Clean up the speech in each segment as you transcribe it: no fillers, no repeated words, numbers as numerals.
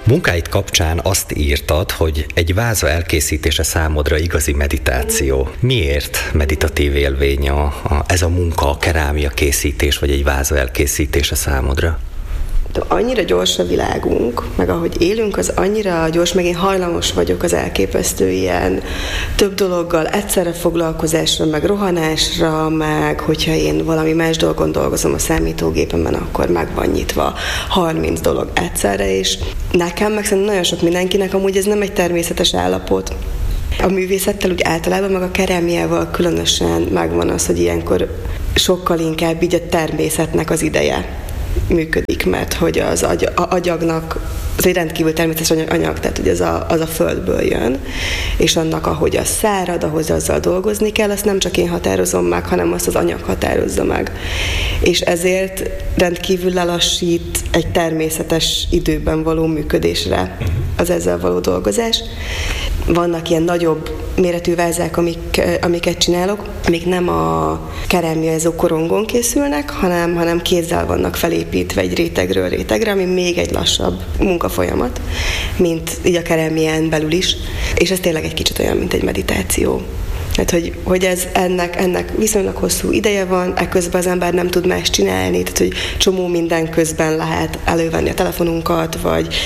Munkáid kapcsán azt írtad, hogy egy váza elkészítése számodra igazi meditáció. Miért meditatív élmény ez a munka, a kerámia készítés, vagy egy váza elkészítése számodra? Annyira gyors a világunk, meg ahogy élünk, az annyira gyors, meg én hajlamos vagyok az elképesztő ilyen több dologgal egyszerre foglalkozásra, meg rohanásra, meg hogyha én valami más dolgon dolgozom a számítógépemben, akkor meg van nyitva 30 dolog egyszerre, és nekem, meg szerintem nagyon sok mindenkinek amúgy ez nem egy természetes állapot. A művészettel úgy általában, meg a kerámiával különösen megvan az, hogy ilyenkor sokkal inkább így a természetnek az ideje működik, mert hogy az agyagnak az egy rendkívül természetes anyag, tehát hogy az a földből jön, és annak, ahogy az szárad, ahhoz azzal dolgozni kell, azt nem csak én határozom meg, hanem azt az anyag határozza meg. És ezért rendkívül lelassít egy természetes időben való működésre az ezzel való dolgozás. Vannak ilyen nagyobb méretű vázák, amiket csinálok, még nem a kerámiázó korongon készülnek, hanem kézzel vannak felépítve egy rétegről rétegre, ami még egy lassabb munkafolyamat, mint így a kerámián belül is. És ez tényleg egy kicsit olyan, mint egy meditáció. Tehát, hogy ennek viszonylag hosszú ideje van, ekközben az ember nem tud más csinálni, tehát, hogy csomó minden közben lehet elővenni a telefonunkat, vagy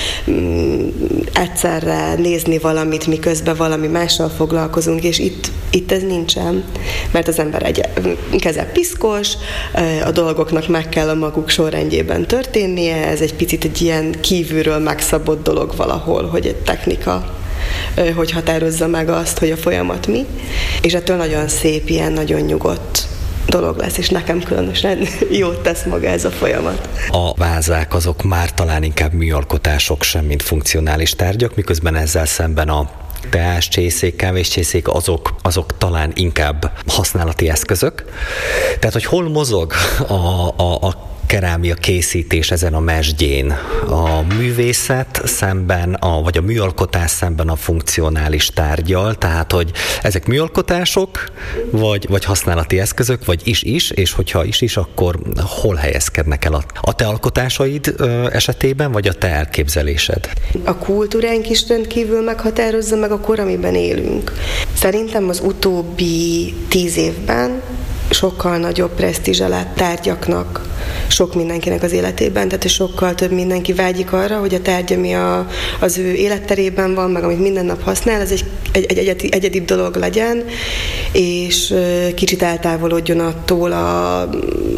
egyszerre nézni valamit, miközben valami mással foglalkozunk, és itt ez nincsen, mert az ember keze piszkos, a dolgoknak meg kell a maguk sorrendjében történnie, ez egy picit egy ilyen kívülről megszabott dolog valahol, hogy egy technika hogy határozza meg azt, hogy a folyamat mi, és ettől nagyon szép, ilyen nagyon nyugodt dolog lesz, és nekem különösen jót tesz maga ez a folyamat. A vázák azok már talán inkább műalkotások sem, mint funkcionális tárgyak, miközben ezzel szemben a teáscsészék, kávéscsészék, azok talán inkább használati eszközök. Tehát, hogy hol mozog a kerámia készítés ezen a mesdjén? A művészet szemben, vagy a műalkotás szemben a funkcionális tárggyal, tehát, hogy ezek műalkotások, vagy használati eszközök, vagy is, és hogyha is, akkor hol helyezkednek el a te alkotásaid esetében, vagy a te elképzelésed? A kultúránk is rendkívül meghatározza meg a kor, amiben élünk. Szerintem az utóbbi 10 évben sokkal nagyobb presztízse lett tárgyaknak sok mindenkinek az életében, tehát sokkal több mindenki vágyik arra, hogy a tárgy, ami az ő életterében van, meg amit minden nap használ, az egy egyedibb dolog legyen, és kicsit eltávolodjon attól a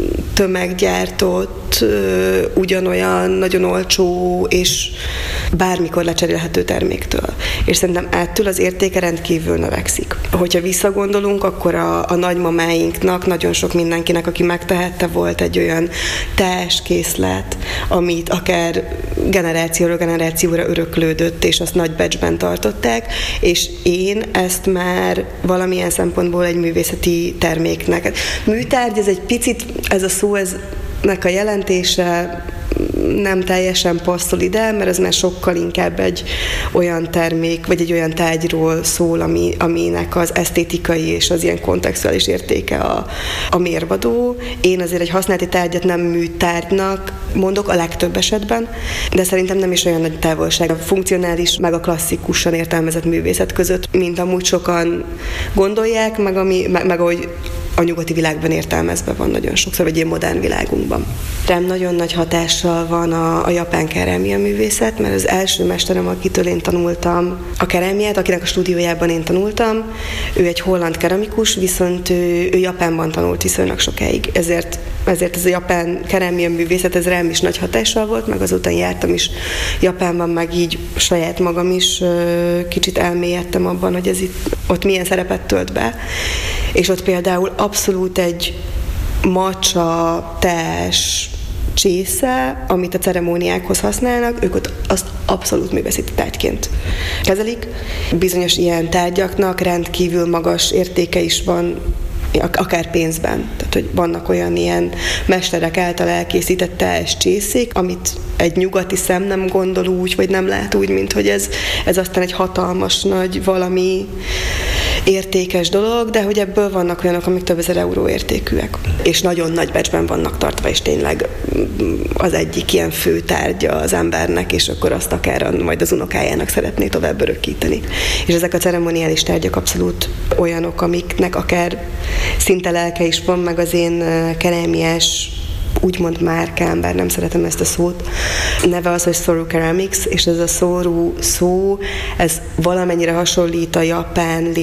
tömeggyártott, ugyanolyan nagyon olcsó és bármikor lecserélhető terméktől. És szerintem ettől az értéke rendkívül növekszik. Hogyha visszagondolunk, akkor a nagymamáinknak, nagyon sok mindenkinek, aki megtehette, volt egy olyan teáskészlet, amit akár generációra generációra öröklődött, és azt nagy becsben tartották, és én ezt már valamilyen szempontból egy művészeti terméknek. Műtárgy, ez egy picit, ez a szó, nek a jelentése nem teljesen passzol ide, mert ez már sokkal inkább egy olyan termék, vagy egy olyan tárgyról szól, aminek az esztétikai és az ilyen kontextuális értéke a mérvadó. Én azért egy használati tárgyat nem műtárgynak mondok a legtöbb esetben, de szerintem nem is olyan nagy távolság a funkcionális, meg a klasszikusan értelmezett művészet között, mint amúgy sokan gondolják, meg ahogy a nyugati világban értelmezve van nagyon sokszor, vagy ilyen modern világunkban. Rám nagyon nagy hatással van a japán kerámia művészet, mert az első mesterem, akitől én tanultam a kerámiát, akinek a stúdiójában én tanultam, ő egy holland keramikus, viszont ő Japánban tanult viszonylag sokáig. Ezért ez a japán kerámia művészet, ez rám is nagy hatással volt, meg azután jártam is Japánban, meg így saját magam is kicsit elmélyedtem abban, hogy ott milyen szerepet tölt be. És ott például abszolút egy matcha, teás csésze, amit a ceremóniákhoz használnak, ők ott azt abszolút művészeti tárgyként kezelik. Bizonyos ilyen tárgyaknak rendkívül magas értéke is van, akár pénzben. Tehát, hogy vannak olyan ilyen mesterek által elkészített teás csészék, amit egy nyugati szem nem gondol úgy, vagy nem lát úgy, mint hogy ez aztán egy hatalmas nagy valami. értékes dolog, de hogy ebből vannak olyanok, amik több ezer euró értékűek. És nagyon nagy becsben vannak tartva, és tényleg az egyik ilyen fő tárgya az embernek, és akkor azt akár majd az unokájának szeretné tovább örökíteni. És ezek a ceremoniális tárgyak abszolút olyanok, amiknek akár szinte lelke is van, meg az én kerámiás úgymond márkám, bár nem szeretem ezt a szót, neve az, hogy Soru Ceramics, és ez a Soru szó, ez valamennyire hasonlít a japán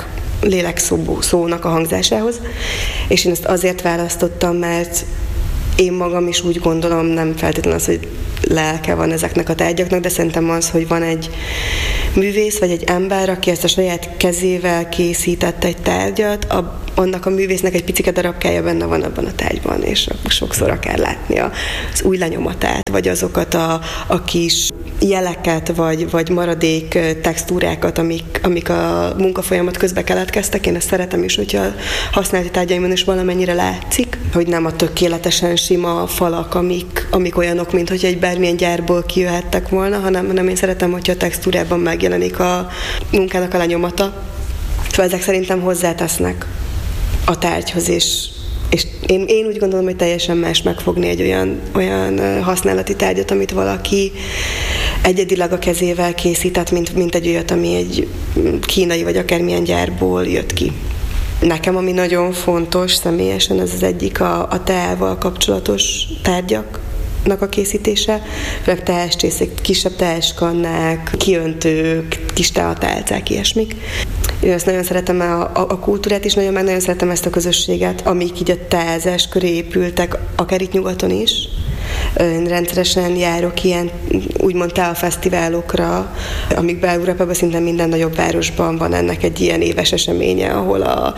szónak a hangzásához, és én ezt azért választottam, mert én magam is úgy gondolom, nem feltétlenül az, hogy lelke van ezeknek a tárgyaknak, de szerintem az, hogy van egy művész, vagy egy ember, aki ezt a saját kezével készített egy tárgyat, annak a művésznek egy picike darabkája benne van abban a tárgyban, és sokszor akár látni az új lenyomatát, vagy azokat a kis jeleket, vagy maradék textúrákat, amik a munkafolyamat közben keletkeztek. Én ezt szeretem is, hogyha használati tárgyaimon is valamennyire látszik, hogy nem a tökéletesen sima falak, amik olyanok, mint hogy egy bármilyen gyárból kijöhettek volna, hanem én szeretem, hogyha a textúrában megjelenik a munkának a lenyomata. Szóval ezek szerintem hozzátesznek a tárgyhoz, és én úgy gondolom, hogy teljesen más megfogni egy olyan használati tárgyat, amit valaki egyedileg a kezével készített, mint egy olyat, ami egy kínai vagy akármilyen gyárból jött ki. Nekem, ami nagyon fontos személyesen, ez az egyik a teával kapcsolatos tárgyaknak a készítése, főleg teáscsészék, kisebb teáskannák, kiöntők, kis teatálcák, ilyesmik. Én ezt nagyon szeretem a kultúrát is, nagyon szeretem ezt a közösséget, amik így a teázás köré épültek, akár itt nyugaton is. Én rendszeresen járok ilyen úgymond teafesztiválokra, amikben Európában szinte minden nagyobb városban van ennek egy ilyen éves eseménye, ahol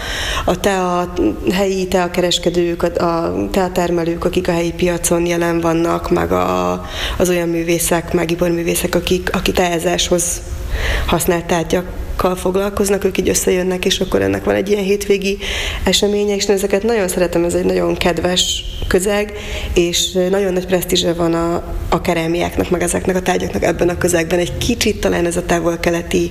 a helyi teakereskedők, a teatermelők, akik a helyi piacon jelen vannak, meg az olyan művészek, meg iparművészek, akik teázáshoz használt tárgyakkal foglalkoznak, ők így összejönnek, és akkor ennek van egy ilyen hétvégi eseménye, és ezeket nagyon szeretem, ez egy nagyon kedves közeg, és nagyon nagy presztízse van a kerámiáknak, meg ezeknek a tárgyaknak ebben a közegben. Egy kicsit talán ez a távol-keleti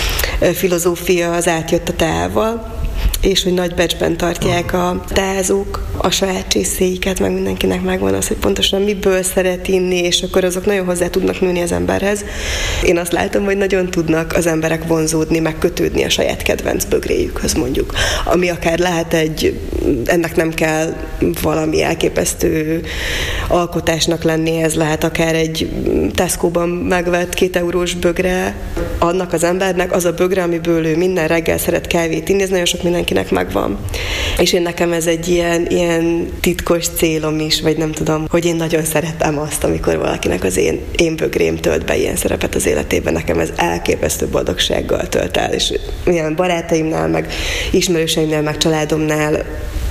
filozófia az átjött a teával, és hogy nagy becsben tartják a teázók a saját csészéiket, meg mindenkinek megvan az, hogy pontosan miből szeret inni, és akkor azok nagyon hozzá tudnak nőni az emberhez. Én azt látom, hogy nagyon tudnak az emberek vonzódni, meg kötődni a saját kedvenc bögréjükhöz mondjuk. Ami akár lehet ennek nem kell valami elképesztő alkotásnak lenni, ez lehet akár egy Tesco-ban megvett 2 eurós bögre, annak az embernek az a bögre, amiből ő minden reggel szeret kávét inni, ez nagyon sok mindenkinek megvan. És nekem ez egy ilyen titkos célom is, vagy nem tudom, hogy én nagyon szeretem azt, amikor valakinek az én bögrém tölt be ilyen szerepet az életében, nekem ez elképesztő boldogsággal tölt el, és ilyen barátaimnál, meg ismerőseimnél, meg családomnál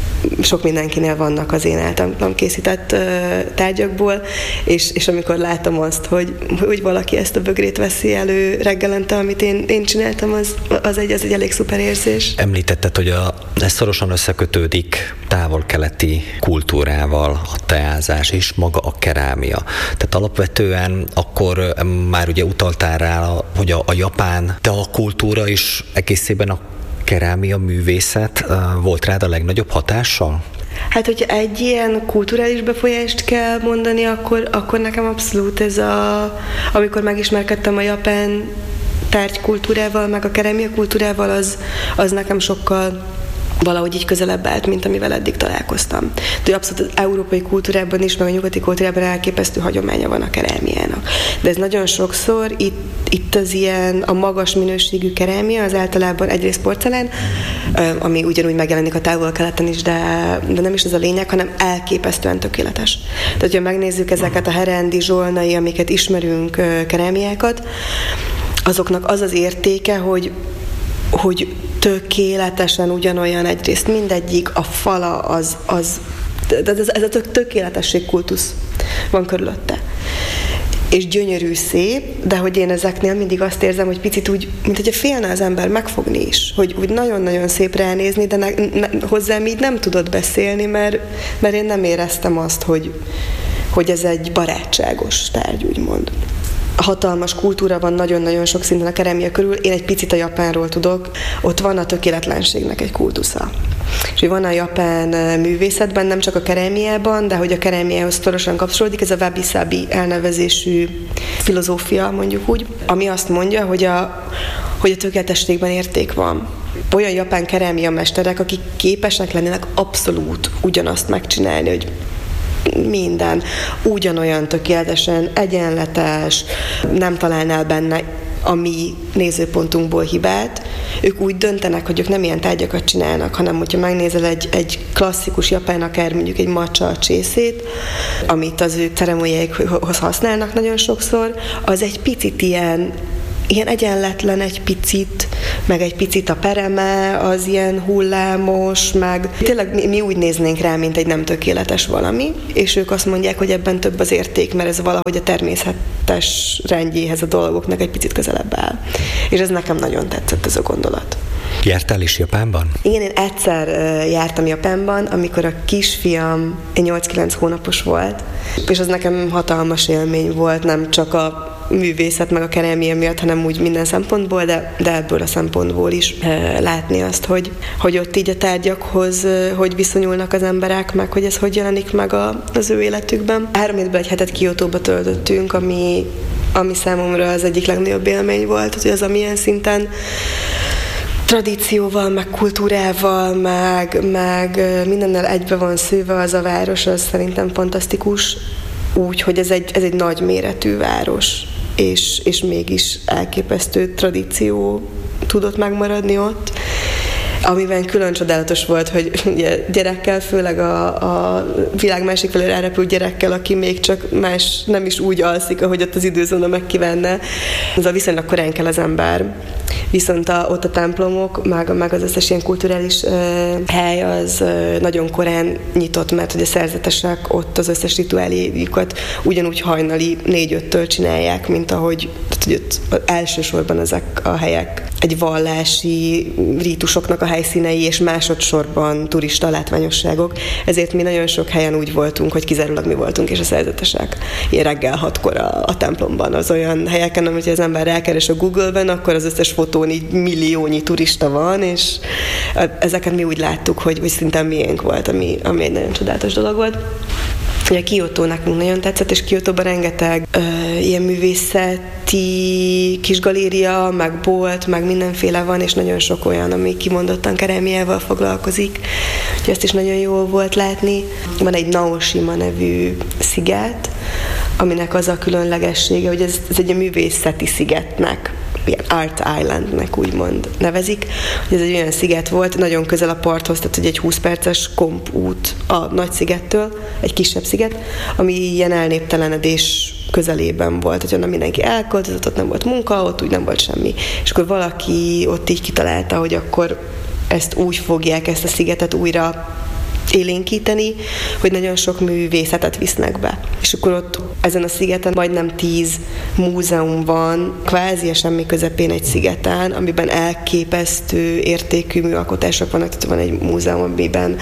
sok mindenkinél vannak az én általam készített tárgyakból, és amikor látom azt, hogy valaki ezt a bögrét veszi elő reggelente, amit én csináltam, az egy elég szuper érzés. Említetted, hogy ez szorosan összekötődik távol-keleti kultúrával, a teázás és maga a kerámia. Tehát alapvetően akkor már ugye utaltál rá, hogy a japán teakultúra is egészében a kerámia művészet volt rád a legnagyobb hatással? Hát, hogyha egy ilyen kulturális befolyást kell mondani, akkor nekem abszolút amikor megismerkedtem a japán tárgykultúrával, meg a kerámia kultúrával, az nekem sokkal valahogy így közelebb állt, mint amivel eddig találkoztam. De abszolút az európai kultúrában is, meg a nyugati kultúrában elképesztő hagyománya van a kerámiának. De ez nagyon sokszor itt az ilyen, a magas minőségű kerámia, az általában egyrészt porcelán, ami ugyanúgy megjelenik a távol-keleten is, de nem is ez a lényeg, hanem elképesztően tökéletes. Tehát, ha megnézzük ezeket a herendi, zsolnai, amiket ismerünk kerámiákat, azoknak az az értéke, hogy tökéletesen ugyanolyan egyrészt mindegyik, a fala ez a tökéletesség kultusz van körülötte. És gyönyörű, szép, de hogy én ezeknél mindig azt érzem, hogy picit úgy, mint hogyha félne az ember megfogni is, hogy nagyon-nagyon szép ránézni, de hozzám így nem tudod beszélni, mert én nem éreztem azt, hogy ez egy barátságos tárgy, úgymond. hatalmas kultúra van nagyon-nagyon sok szinten a kerámia körül. Én egy picit a Japánról tudok. Ott van a tökéletlenségnek egy kultusza. És van a japán művészetben, nem csak a kerámiában, de hogy a kerámiához szorosan kapcsolódik, ez a wabi-sabi elnevezésű filozófia, mondjuk úgy, ami azt mondja, hogy a tökéletességben érték van. Olyan japán kerámia mesterek, akik képesek lennének abszolút ugyanazt megcsinálni, hogy minden ugyanolyan tökéletesen, egyenletes, nem találnál benne a mi nézőpontunkból hibát. Ők úgy döntenek, hogy ők nem ilyen tárgyakat csinálnak, hanem hogyha megnézel egy klasszikus japán, akár mondjuk egy matcha csészét, amit az ő ceremóniáikhoz használnak nagyon sokszor, az egy picit ilyen egyenletlen egy picit, meg egy picit a pereme, az ilyen hullámos, meg tényleg mi úgy néznénk rá, mint egy nem tökéletes valami, és ők azt mondják, hogy ebben több az érték, mert ez valahogy a természetes rendjéhez a dolgoknak egy picit közelebb áll. És ez nekem nagyon tetszett, ez a gondolat. Jártál is Japánban? Igen, én egyszer jártam Japánban, amikor a kisfiam 8-9 hónapos volt, és az nekem hatalmas élmény volt, nem csak a művészet meg a kerámia miatt, hanem úgy minden szempontból, de ebből a szempontból is látni azt, hogy ott így a tárgyakhoz hogy viszonyulnak az emberek, meg hogy ez hogy jelenik meg az ő életükben. 3 hétből egy hetet Kiotóba töltöttünk, ami számomra az egyik legnagyobb élmény volt, hogy az amilyen szinten tradícióval, meg kultúrával, meg mindennel egybe van szőve az a város, az szerintem fantasztikus. Úgy, hogy ez egy nagy méretű város, és mégis elképesztő tradíció tudott megmaradni ott. Amiben külön csodálatos volt, hogy ugye gyerekkel, főleg a világ másik felől elrepült gyerekkel, aki még csak más nem is úgy alszik, ahogy ott az időzóna megkívánna. Ez a viszonylag korán kell az ember. Viszont ott a templomok, meg az összes ilyen kulturális hely az nagyon korán nyitott, mert hogy a szerzetesek ott az összes rituáléjukat ugyanúgy hajnali 4-5-től csinálják, mint ahogy elsősorban ezek a helyek egy vallási rítusoknak a helyszínei, és másodszorban turista látványosságok. Ezért mi nagyon sok helyen úgy voltunk, hogy kizárólag mi voltunk, és a szerzetesek. Ilyen reggel 6-kor a templomban, az olyan helyeken, amit az ember rákeres a Google-ben, akkor az összes fotón így milliónyi turista van, és ezeket mi úgy láttuk, hogy szinte miénk volt, ami egy nagyon csodálatos dolog volt. Ugye Kiotó nekünk nagyon tetszett, és Kiotóban rengeteg ilyen művészeti kis galéria, meg bolt, meg mindenféle van, és nagyon sok olyan, ami kimondottan kerámiával foglalkozik. Úgyhogy ezt is nagyon jól volt látni. Van egy Naoshima nevű sziget, aminek az a különlegessége, hogy ez egy művészeti szigetnek, ilyen Art Islandnek úgymond nevezik, hogy ez egy olyan sziget volt, nagyon közel a parthoz, tehát hogy egy 20 perces kompút a nagy szigettől, egy kisebb sziget, ami ilyen elnéptelenedés közelében volt, hogy onnan mindenki elköltözött, ott nem volt munka, ott úgy nem volt semmi. És akkor valaki ott így kitalálta, hogy akkor ezt úgy fogják, ezt a szigetet újra élénkíteni, hogy nagyon sok művészetet visznek be. És akkor ott ezen a szigeten majdnem 10 múzeum van, kvázi a semmi közepén egy szigeten, amiben elképesztő értékű műalkotások vannak. Tehát van egy múzeum, amiben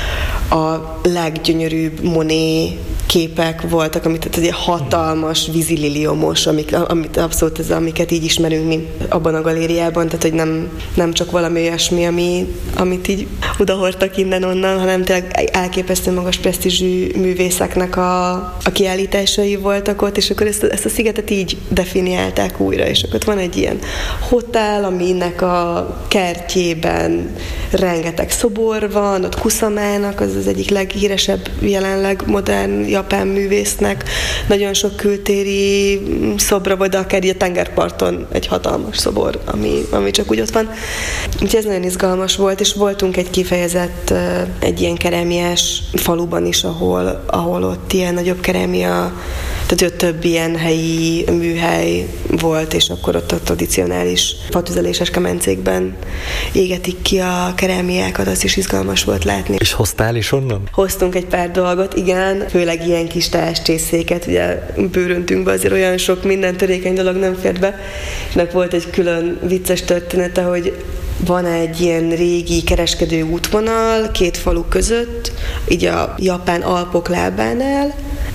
a leggyönyörűbb Monet képek voltak, amit egy hatalmas vízililiomos, amit abszolút amiket így ismerünk mi abban a galériában, tehát hogy nem csak valami olyasmi, amit így odahordtak innen-onnan, hanem tényleg elképesztő magas presztízsű művészeknek a kiállításai voltak ott, és akkor ezt a szigetet így definiálták újra, és akkor ott van egy ilyen hotel, aminek a kertjében rengeteg szobor van, ott Kusamának, az egyik leghíresebb jelenleg modern japán művésznek, nagyon sok kültéri szobra, vagy akár így a tengerparton egy hatalmas szobor, ami csak úgy ott van. Úgyhogy ez nagyon izgalmas volt, és voltunk egy kifejezett, egy ilyen kerámiás faluban is, ahol ott ilyen nagyobb kerámia, tehát ott több ilyen helyi műhely volt, és akkor ott a tradicionális fatüzeléses kemencékben égetik ki a kerámiákat, az is izgalmas volt látni. És hoztál is onnan? Hoztunk egy pár dolgot, igen, főleg ilyen kis teáscsészéket, ugye bőröntünkbe azért olyan sok minden törékeny dolog nem fért be, és ennek volt egy külön vicces története, hogy van egy ilyen régi kereskedő útvonal 2 falu között, így a japán Alpok lábánál,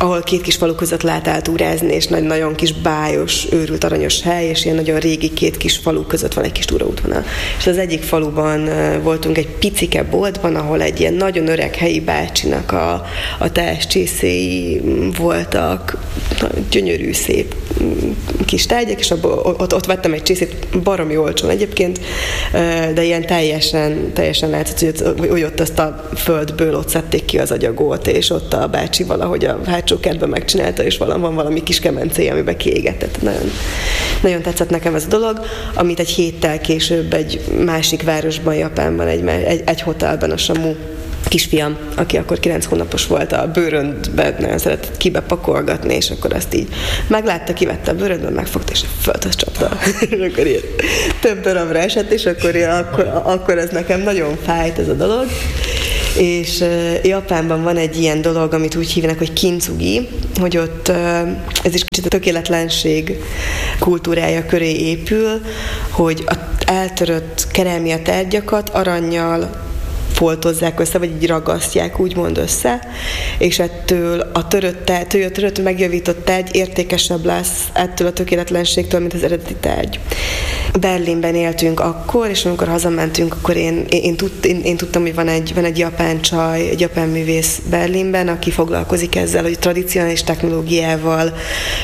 ahol két kis falu között lehet eltúrázni, és nagyon kis bájos, őrült aranyos hely, és ilyen nagyon régi két kis falu között van egy kis túraútvonal. És az egyik faluban voltunk egy picike boltban, ahol egy ilyen nagyon öreg helyi bácsinak a teáscsészéi voltak, gyönyörű, szép kis tárgyak, és ott vettem egy csészét, baromi olcsón egyébként, de ilyen teljesen látszott, hogy ott azt a földből ott szedték ki az agyagot, és ott a bácsi valahogy a hátsó kertben megcsinálta, és van valami kis kemencéje, amiben kiégett. Nagyon, nagyon tetszett nekem ez a dolog, amit egy héttel később egy másik városban, Japánban, egy hotelben, a Samu kisfiam, aki akkor 9 hónapos volt, a bőröndbe nagyon szeretett kibepakolgatni, és akkor azt így meglátta, kivette a bőröndben, megfogta, és földhöz csapta. És akkor ilyen több darabra esett, és akkor ez nekem nagyon fájt ez a dolog. És Japánban van egy ilyen dolog, amit úgy hívnak, hogy kintsugi, hogy ott ez is kicsit a tökéletlenség kultúrája köré épül, hogy az eltörött kerámia tárgyakat arannyal foltozzák össze, vagy így ragasztják, úgymond össze, és ettől a törött megjavított tárgy értékesebb lesz ettől a tökéletlenségtől, mint az eredeti tárgy. Berlinben éltünk akkor, és amikor hazamentünk, akkor én tudtam, hogy van egy japán csaj, egy japán művész Berlinben, aki foglalkozik ezzel, hogy tradicionális technológiával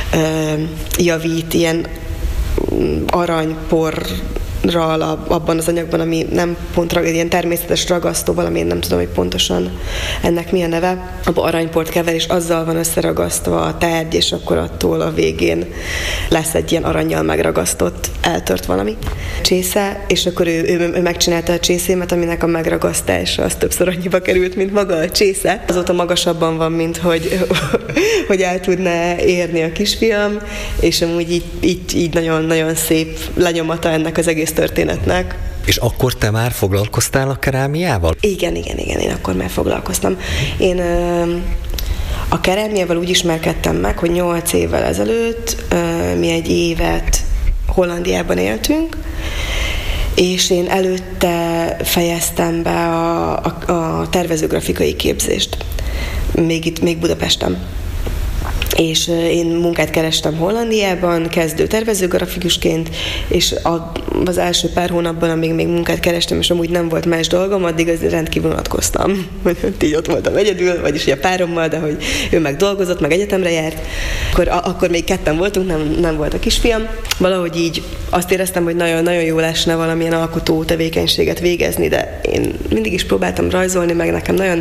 javít ilyen aranypor abban az anyagban, ami nem pont ilyen természetes ragasztó, valami, én nem tudom, hogy pontosan ennek mi a neve. Abban aranyport kever, és azzal van összeragasztva a tárgy, és akkor attól a végén lesz egy ilyen arannyal megragasztott, eltört valami csésze, és akkor ő megcsinálta a csészémet, aminek a megragasztása az többször annyiba került, mint maga a csésze. Azóta magasabban van, mint hogy el tudná érni a kisfiam, és amúgy így nagyon szép lenyomata ennek az egész történetnek. És akkor te már foglalkoztál a kerámiával? Igen, én akkor már foglalkoztam. Én a kerámiával úgy ismerkedtem meg, hogy 8 évvel ezelőtt mi egy évet Hollandiában éltünk, és én előtte fejeztem be a tervezőgrafikai képzést, még Budapesten. És én munkát kerestem Hollandiában, kezdő tervezőgrafikusként, és az első pár hónapban, amíg még munkát kerestem, és amúgy nem volt más dolgom, addig az rendkívül unatkoztam, hogy így ott voltam egyedül, vagyis a párommal, de hogy ő meg dolgozott, meg egyetemre járt. Akkor még ketten voltunk, nem volt a kisfiam. Valahogy így azt éreztem, hogy nagyon jó lesne valamilyen alkotó tevékenységet végezni, de én mindig is próbáltam rajzolni, meg nekem nagyon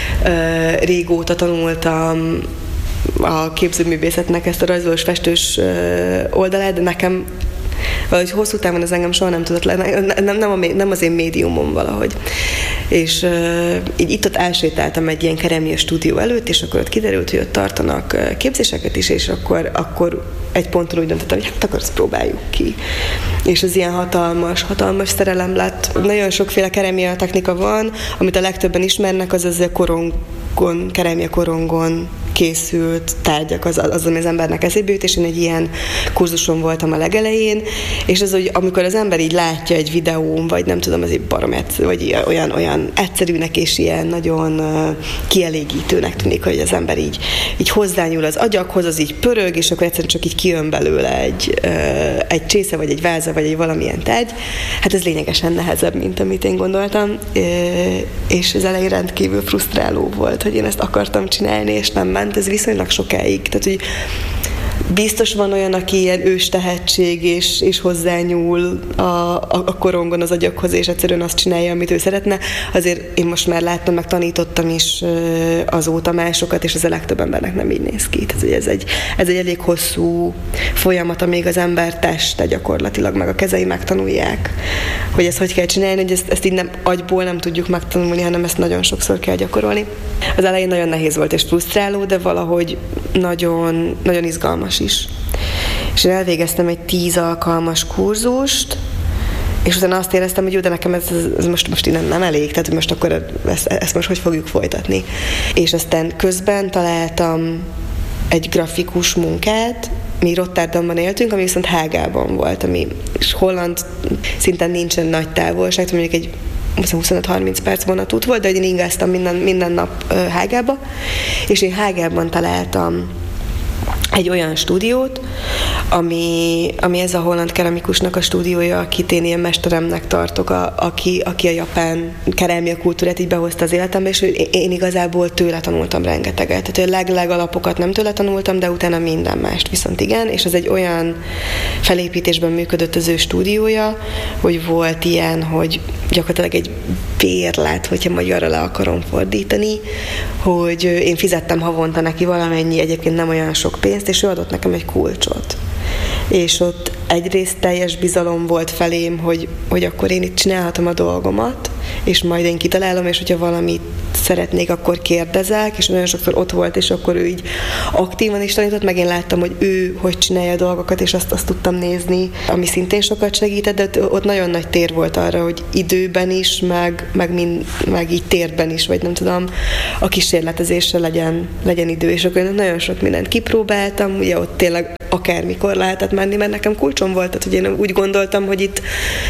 régóta tanultam a képzőművészetnek ezt a rajzolós festős oldalát, de nekem valahogy hosszú távon ez engem soha nem tudott nem az én médiumom valahogy. És így itt-ott elsétáltam egy ilyen kerámia stúdió előtt, és akkor ott kiderült, hogy ott tartanak képzéseket is, és akkor egy ponton úgy döntöttem, hogy hát akkor ezt próbáljuk ki. És az ilyen hatalmas szerelem lett. Nagyon sokféle kerámia technika van, amit a legtöbben ismernek, az a kerámia korongon készült tárgyak, az, ami az embernek eszébe jut, és én egy ilyen kurzuson voltam a legelején, és ez, hogy amikor az ember így látja egy videón, vagy nem tudom, az így barom egyszerű, vagy olyan egyszerűnek és ilyen nagyon kielégítőnek tűnik, hogy az ember így hozzányúl az agyakhoz, az így pörög, és akkor egyszerűen csak így kijön belőle egy csésze, vagy egy váza, vagy egy valamilyen tárgy. Hát ez lényegesen nehezebb, mint amit én gondoltam, és az elején rendkívül frusztráló volt, hogy én ezt akartam csinálni, és nem ment, ez viszonylag sokáig. Tehát, hogy biztos van olyan, aki ilyen ős tehetség, és hozzányúl a korongon az agyakhoz, és egyszerűen azt csinálja, amit ő szeretne. Azért én most már láttam, meg tanítottam is azóta másokat, és ez a legtöbb embernek nem így néz ki. Tehát, ez egy elég hosszú folyamat, amíg az ember teste gyakorlatilag, meg a kezei megtanulják, hogy ezt hogy kell csinálni, hogy ezt így nem agyból nem tudjuk megtanulni, hanem ezt nagyon sokszor kell gyakorolni. Az elején nagyon nehéz volt és frusztráló, de valahogy nagyon, nagyon izgalmas is. És én elvégeztem egy 10 alkalmas kurzust, és utána azt éreztem, hogy jó, de nekem ez most innen nem elég, tehát most akkor ezt most hogy fogjuk folytatni. És aztán közben találtam egy grafikus munkát, mi Rotterdamban éltünk, ami viszont Hágában volt, és holland szinten nincsen nagy távolság, mondjuk egy 25-30 perc vonatút volt, de én ingáztam minden nap Hágába, és én Hágában találtam egy olyan stúdiót, ami ez a holland keramikusnak a stúdiója, akit én ilyen mesteremnek tartok, aki a japán kerámia kultúrát így behozta az életembe, és én igazából tőle tanultam rengeteget. Tehát a legalapokat nem tőle tanultam, de utána minden mást viszont igen, és ez egy olyan felépítésben működött az ő stúdiója, hogy volt ilyen, hogy gyakorlatilag egy bérlet, hogyha magyarra le akarom fordítani, hogy én fizettem havonta neki valamennyi, egyébként nem olyan sok pénzt, és ő adott nekem egy kulcsot. És ott egyrészt teljes bizalom volt felém, hogy akkor én itt csinálhatom a dolgomat, és majd én kitalálom, és hogyha valamit szeretnék, akkor kérdezek, és nagyon sokszor ott volt, és akkor ő így aktívan is tanított, meg én láttam, hogy ő hogy csinálja a dolgokat, és azt tudtam nézni, ami szintén sokat segített, de ott nagyon nagy tér volt arra, hogy időben is, meg így térben is, vagy nem tudom, a kísérletezésre legyen idő, és akkor nagyon sok mindent kipróbáltam, ugye ott tényleg akármikor lehetett menni, mert nekem kulcsom volt, tehát hogy én úgy gondoltam, hogy itt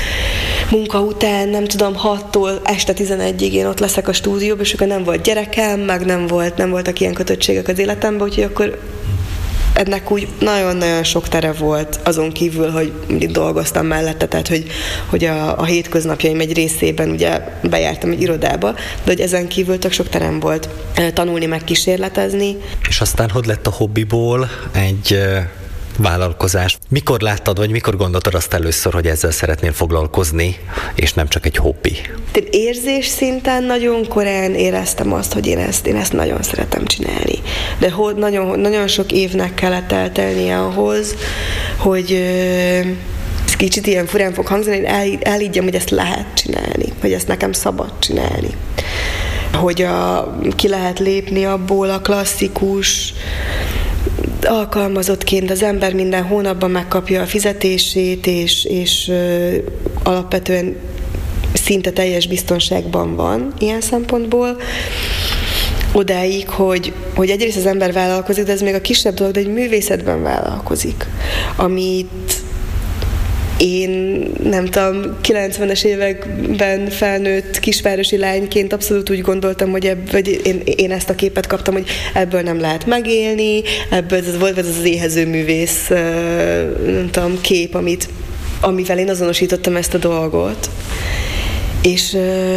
munka után, nem tudom, 6-tól este 11-ig én ott leszek a stúdióban, és akkor nem volt gyerekem, meg nem voltak ilyen kötöttségek az életemben, úgyhogy akkor ennek úgy nagyon-nagyon sok tere volt, azon kívül, hogy dolgoztam mellette, tehát hogy a hétköznapjaim egy részében ugye bejártam egy irodába, de hogy ezen kívül tök sok terem volt tanulni, meg kísérletezni. És aztán hogy lett a hobbiból egy vállalkozás? Mikor láttad, vagy mikor gondoltad azt először, hogy ezzel szeretnél foglalkozni, és nem csak egy hobbi? Érzés szinten nagyon korán éreztem azt, hogy én ezt nagyon szeretem csinálni. De nagyon sok évnek kellett eltelnie ahhoz, hogy ez kicsit ilyen furán fog hangzani, hogy elhiggyem, hogy ezt lehet csinálni, hogy ezt nekem szabad csinálni. Hogy ki lehet lépni abból a klasszikus alkalmazottként az ember minden hónapban megkapja a fizetését, és alapvetően szinte teljes biztonságban van ilyen szempontból, odáig, hogy egyrészt az ember vállalkozik, de ez még a kisebb dolog, de egy művészetben vállalkozik, amit én nem tudom, 90-es években felnőtt kisvárosi lányként abszolút úgy gondoltam, hogy én ezt a képet kaptam, hogy ebből nem lehet megélni, ebből volt ez az éhező művész nem tudom, kép, amivel én azonosítottam ezt a dolgot. És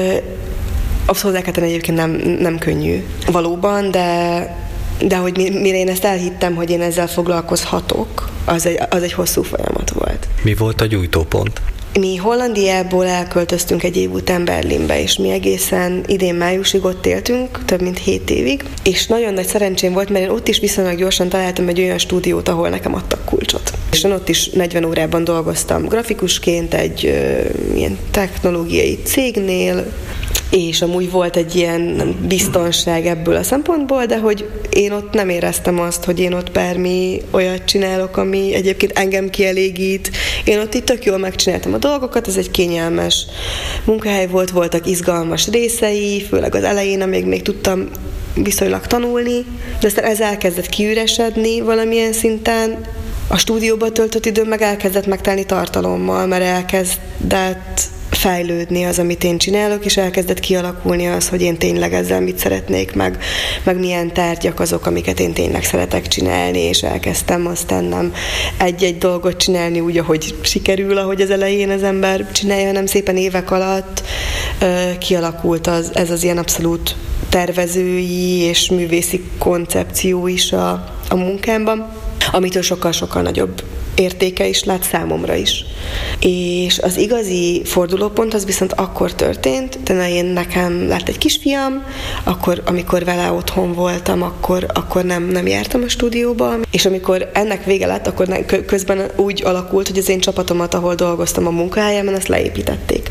azt hozzá kell tenni, egyébként nem könnyű valóban, de hogy mire én ezt elhittem, hogy én ezzel foglalkozhatok, az egy hosszú folyamat volt. Mi volt a gyújtópont? Mi Hollandiából elköltöztünk egy év után Berlinbe, és mi egészen idén májusig ott éltünk, több mint 7 évig, és nagyon nagy szerencsém volt, mert én ott is viszonylag gyorsan találtam egy olyan stúdiót, ahol nekem adtak kulcsot. És én ott is 40 órában dolgoztam grafikusként egy ilyen technológiai cégnél, és amúgy volt egy ilyen biztonság ebből a szempontból, de hogy én ott nem éreztem azt, hogy én ott bármi olyat csinálok, ami egyébként engem kielégít. Én ott itt tök jól megcsináltam a dolgokat, ez egy kényelmes munkahely volt, voltak izgalmas részei, főleg az elején, amíg még tudtam viszonylag tanulni, de aztán ez elkezdett kiüresedni valamilyen szinten. A stúdióban töltött időm meg elkezdett megtelni tartalommal, mert elkezdett fejlődni az, amit én csinálok, és elkezdett kialakulni az, hogy én tényleg ezzel mit szeretnék, meg milyen tárgyak azok, amiket én tényleg szeretek csinálni, és elkezdtem aztán nem egy-egy dolgot csinálni úgy, ahogy sikerül, ahogy az elején az ember csinálja, hanem szépen évek alatt kialakult ez az ilyen abszolút tervezői és művészi koncepció is a munkámban, amitől sokkal-sokkal nagyobb értéke is lát számomra is. És az igazi fordulópont az viszont akkor történt, de nekem lett egy kisfiam, akkor, amikor vele otthon voltam, akkor nem jártam a stúdióba, és amikor ennek vége lett, akkor közben úgy alakult, hogy az én csapatomat, ahol dolgoztam a munkahelyemen, ezt leépítették.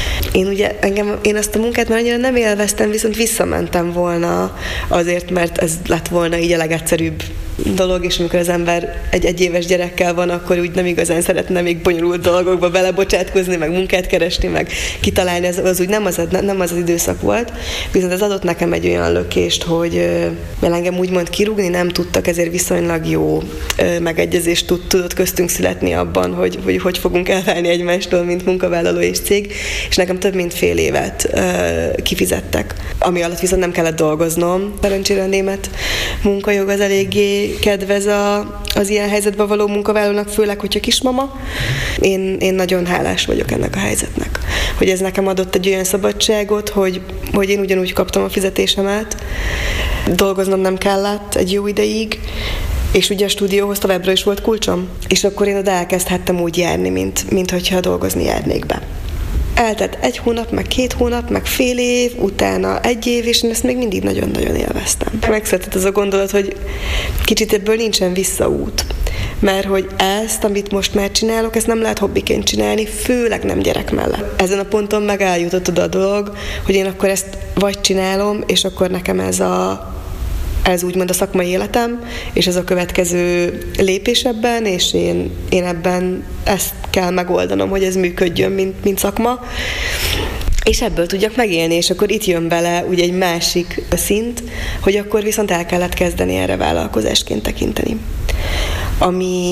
Én azt a munkát már annyira nem élveztem, viszont visszamentem volna azért, mert ez lett volna így a legegyszerűbb dolog, és amikor az ember egy éves gyerekkel van, akkor úgy nem igazán szeretne még bonyolult dolgokba belebocsátkozni, meg munkát keresni, meg kitalálni, az úgy nem az időszak volt. Viszont ez adott nekem egy olyan lökést, hogy engem úgymond kirúgni nem tudtak, ezért viszonylag jó megegyezést tudott köztünk születni abban, hogy fogunk elválni egymástól, mint munkavállaló és cég, és nekem több mint fél évet kifizettek, ami alatt viszont nem kellett dolgoznom. Szerencsére a német munkajog az eléggé kedvez az ilyen helyzetben való munkavállalónak, főleg, hogyha kismama. Én nagyon hálás vagyok ennek a helyzetnek, hogy ez nekem adott egy olyan szabadságot, hogy én ugyanúgy kaptam a fizetésemet, dolgoznom nem kellett egy jó ideig, és ugye a stúdióhoz továbbra is volt kulcsom. És akkor én oda elkezdhettem úgy járni, mint hogyha dolgozni járnék be. Eltelt 1 hónap, meg 2 hónap, meg fél év, utána 1 év, és én ezt még mindig nagyon-nagyon élveztem. Megszületett az a gondolat, hogy kicsit ebből nincsen visszaút. Mert hogy ezt, amit most már csinálok, ezt nem lehet hobbiként csinálni, főleg nem gyerek mellett. Ezen a ponton megálljutott oda a dolog, hogy én akkor ezt vagy csinálom, és akkor nekem ez úgymond a szakmai életem, és ez a következő lépés ebben, és én ebben ezt kell megoldanom, hogy ez működjön, mint szakma, és ebből tudjak megélni, és akkor itt jön bele ugye egy másik szint, hogy akkor viszont el kellett kezdeni erre vállalkozásként tekinteni. Ami